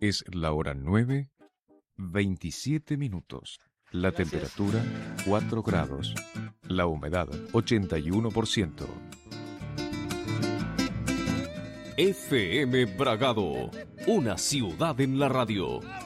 Es la hora 9:27. La temperatura 4 grados. La humedad 81%. FM Bragado, una ciudad en la radio.